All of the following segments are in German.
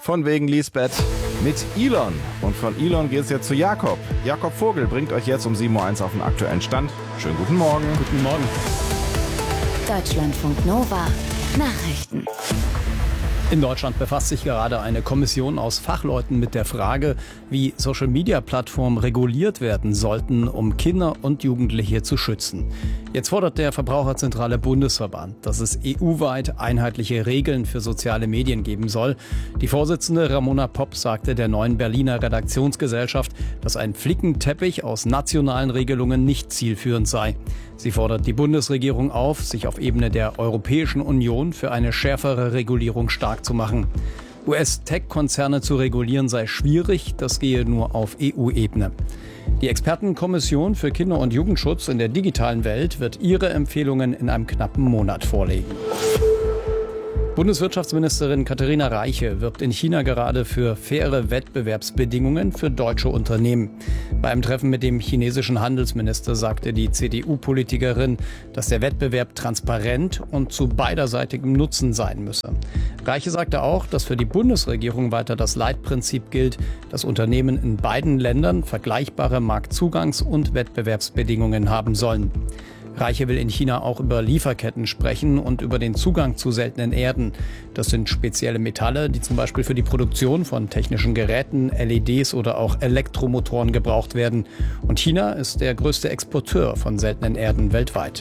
Von wegen Lisbeth mit Elon. Und von Elon geht es jetzt zu Jakob. Jakob Vogel bringt euch jetzt um 7.01 Uhr auf den aktuellen Stand. Schönen guten Morgen. Guten Morgen. Deutschlandfunk Nova. Nachrichten. In Deutschland befasst sich gerade eine Kommission aus Fachleuten mit der Frage, wie Social-Media-Plattformen reguliert werden sollten, um Kinder und Jugendliche zu schützen. Jetzt fordert der Verbraucherzentrale Bundesverband, dass es EU-weit einheitliche Regeln für soziale Medien geben soll. Die Vorsitzende Ramona Popp sagte der Neuen Berliner Redaktionsgesellschaft, dass ein Flickenteppich aus nationalen Regelungen nicht zielführend sei. Sie fordert die Bundesregierung auf, sich auf Ebene der Europäischen Union für eine schärfere Regulierung stark zu machen. US-Tech-Konzerne zu regulieren sei schwierig, das gehe nur auf EU-Ebene. Die Expertenkommission für Kinder- und Jugendschutz in der digitalen Welt wird ihre Empfehlungen in einem knappen Monat vorlegen. Bundeswirtschaftsministerin Katharina Reiche wirbt in China gerade für faire Wettbewerbsbedingungen für deutsche Unternehmen. Beim Treffen mit dem chinesischen Handelsminister sagte die CDU-Politikerin, dass der Wettbewerb transparent und zu beiderseitigem Nutzen sein müsse. Reiche sagte auch, dass für die Bundesregierung weiter das Leitprinzip gilt, dass Unternehmen in beiden Ländern vergleichbare Marktzugangs- und Wettbewerbsbedingungen haben sollen. Reiche will in China auch über Lieferketten sprechen und über den Zugang zu seltenen Erden. Das sind spezielle Metalle, die zum Beispiel für die Produktion von technischen Geräten, LEDs oder auch Elektromotoren gebraucht werden. Und China ist der größte Exporteur von seltenen Erden weltweit.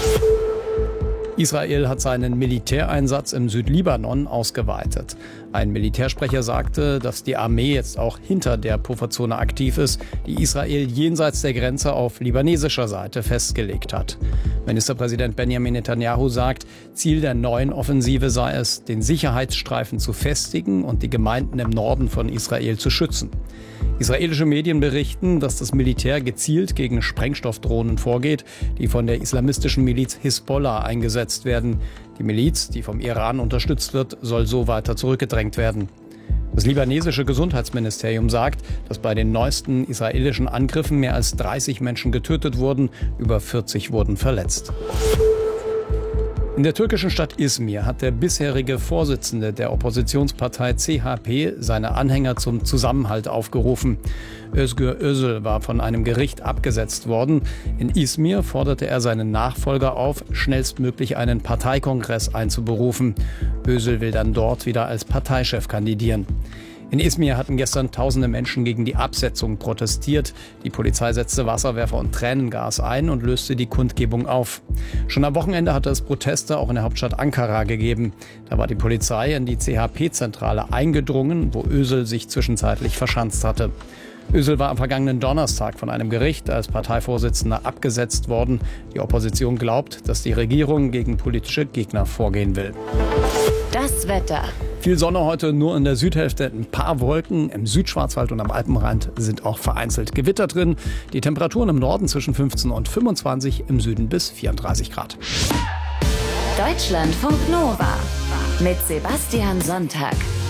Israel hat seinen Militäreinsatz im Südlibanon ausgeweitet. Ein Militärsprecher sagte, dass die Armee jetzt auch hinter der Pufferzone aktiv ist, die Israel jenseits der Grenze auf libanesischer Seite festgelegt hat. Ministerpräsident Benjamin Netanyahu sagt, Ziel der neuen Offensive sei es, den Sicherheitsstreifen zu festigen und die Gemeinden im Norden von Israel zu schützen. Israelische Medien berichten, dass das Militär gezielt gegen Sprengstoffdrohnen vorgeht, die von der islamistischen Miliz Hisbollah eingesetzt werden. Die Miliz, die vom Iran unterstützt wird, soll so weiter zurückgedrängt werden. Das libanesische Gesundheitsministerium sagt, dass bei den neuesten israelischen Angriffen mehr als 30 Menschen getötet wurden, über 40 wurden verletzt. In der türkischen Stadt Izmir hat der bisherige Vorsitzende der Oppositionspartei CHP seine Anhänger zum Zusammenhalt aufgerufen. Özgür Özel war von einem Gericht abgesetzt worden. In Izmir forderte er seinen Nachfolger auf, schnellstmöglich einen Parteikongress einzuberufen. Özel will dann dort wieder als Parteichef kandidieren. In Izmir hatten gestern tausende Menschen gegen die Absetzung protestiert. Die Polizei setzte Wasserwerfer und Tränengas ein und löste die Kundgebung auf. Schon am Wochenende hatte es Proteste auch in der Hauptstadt Ankara gegeben. Da war die Polizei in die CHP-Zentrale eingedrungen, wo Özel sich zwischenzeitlich verschanzt hatte. Özel war am vergangenen Donnerstag von einem Gericht als Parteivorsitzender abgesetzt worden. Die Opposition glaubt, dass die Regierung gegen politische Gegner vorgehen will. Das Wetter. Viel Sonne heute, nur in der Südhälfte ein paar Wolken. Im Südschwarzwald und am Alpenrand sind auch vereinzelt Gewitter drin. Die Temperaturen im Norden zwischen 15 und 25, im Süden bis 34 Grad. Deutschlandfunk Nova mit Sebastian Sonntag.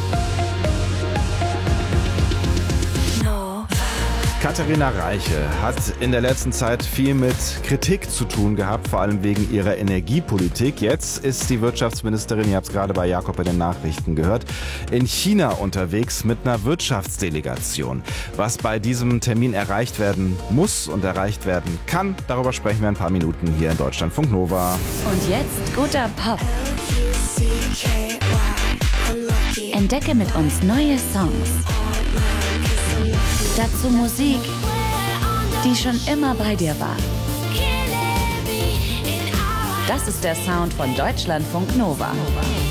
Katharina Reiche hat in der letzten Zeit viel mit Kritik zu tun gehabt, vor allem wegen ihrer Energiepolitik. Jetzt ist die Wirtschaftsministerin, ihr habt es gerade bei Jakob in den Nachrichten gehört, in China unterwegs mit einer Wirtschaftsdelegation. Was bei diesem Termin erreicht werden muss und erreicht werden kann, darüber sprechen wir in ein paar Minuten hier in Deutschlandfunk Nova. Und jetzt guter Pop. Entdecke mit uns neue Songs. Dazu Musik, die schon immer bei dir war. Das ist der Sound von Deutschlandfunk Nova.